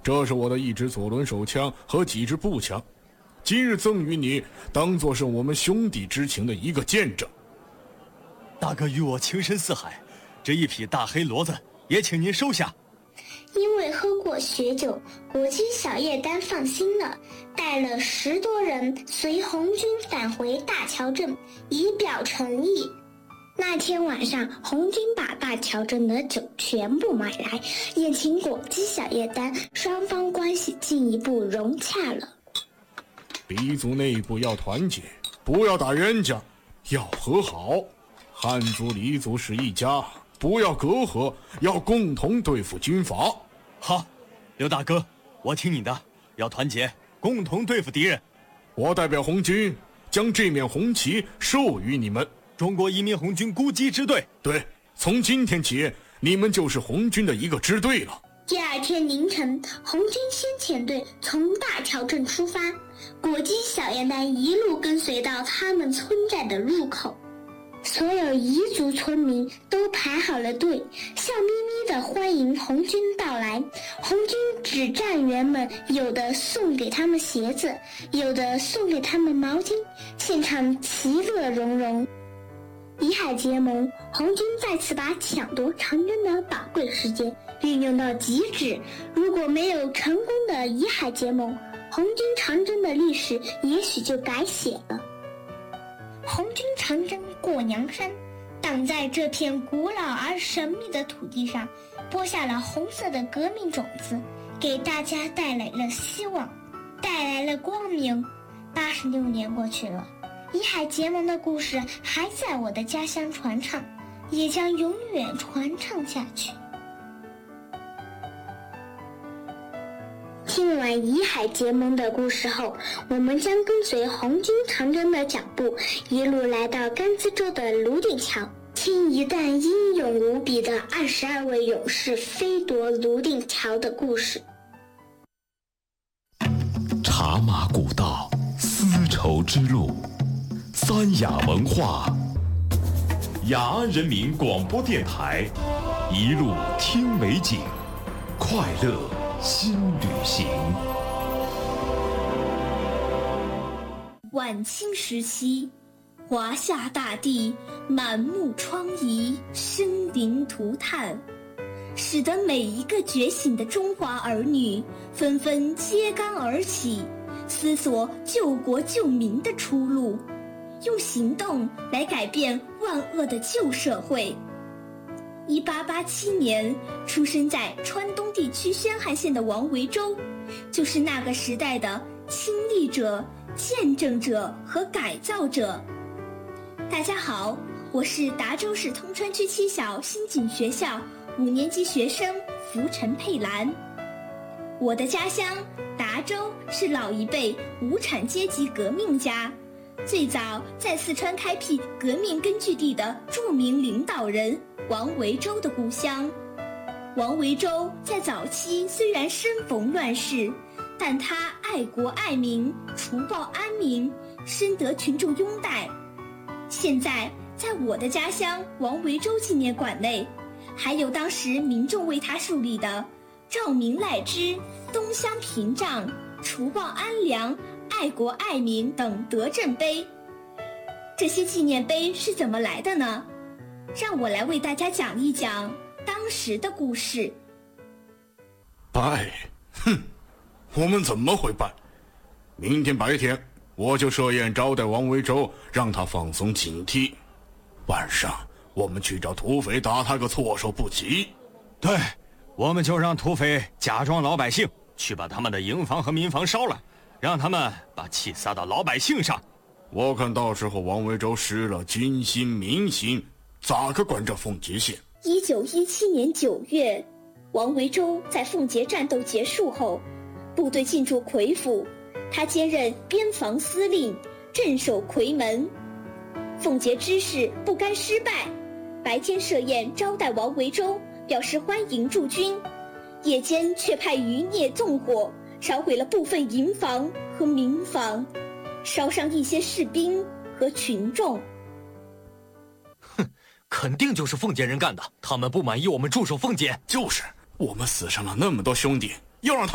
这是我的一支左轮手枪和几支步枪，今日赠予你，当作是我们兄弟之情的一个见证。 大哥与我情深似海，这一匹大黑骡子也请您收下。 因为喝过血酒，国君小叶丹放心了，带了10多人随红军返回大桥镇，以表诚意。那天晚上，红军把大桥镇的酒全部买来，宴请果姬小叶丹，双方关系进一步融洽了。 黎族内部要团结，不要打冤家，要和好。汉族、黎族是一家，不要隔阂，要共同对付军阀。 好，刘大哥，我听你的，要团结，共同对付敌人。 我代表红军，将这面红旗授予你们。 中国移民红军孤击支队。 对，从今天起，你们就是红军的一个支队了。 第二天凌晨，红军先遣队从大桥镇出发，果姬小叶丹一路跟随到他们村寨的入口。所有彝族村民都排好了队，笑眯眯地欢迎红军到来。红军指战员们有的送给他们鞋子，有的送给他们毛巾，现场其乐融融。怡海结盟，红军再次把抢夺长征的宝贵时间运用到极致。如果没有成功的怡海结盟，红军长征的历史也许就改写了。红军长征过娘山，党在这片古老而神秘的土地上播下了红色的革命种子，给大家带来了希望，带来了光明。86年过去了，怡海结盟的故事还在我的家乡传唱，也将永远传唱下去。听完怡海结盟的故事后，我们将跟随红军长征的脚步，一路来到甘孜州的泸定桥，听一段英勇无比的22位勇士飞夺泸定桥的故事。 茶马古道，丝绸之路，三雅文化，雅安人民广播电台，一路听美景，快乐新旅行。 晚清时期，华夏大地满目疮痍，生灵涂炭，使得每一个觉醒的中华儿女纷纷揭竿而起，思索救国救民的出路，用行动来改变万恶的旧社会。1887年出生在川东地区宣汉县的王维洲，就是那个时代的亲历者、见证者和改造者。大家好，我是达州市通川区七小新景学校5年级学生福陈佩兰。我的家乡达州是老一辈无产阶级革命家，最早在四川开辟革命根据地的著名领导人王维洲的故乡。王维洲在早期虽然身逢乱世，但他爱国爱民，除暴安民，深得群众拥戴。现在在我的家乡王维洲纪念馆内，还有当时民众为他树立的照明赖之、东乡屏障、除暴安良、爱国爱民等德政碑。这些纪念碑是怎么来的呢？让我来为大家讲一讲当时的故事。 拜？我们怎么会拜？明天白天我就设宴招待王维洲，让他放松警惕。晚上我们去找土匪，打他个措手不及。 对，我们就让土匪假装老百姓，去把他们的营房和民房烧了，让他们把气撒到老百姓上。 我看到时候王维洲失了军心民心，咋个管这奉节县 ？1917年9月，王维洲在奉节战斗结束后，部队进驻夔府，他兼任边防司令，镇守夔门。奉节知事不甘失败，白天设宴招待王维洲，表示欢迎驻军，夜间却派余孽纵火，烧毁了部分营房和民房，烧伤一些士兵和群众。 肯定就是奉节人干的，他们不满意我们驻守奉节。 就是，我们死伤了那么多兄弟，要让他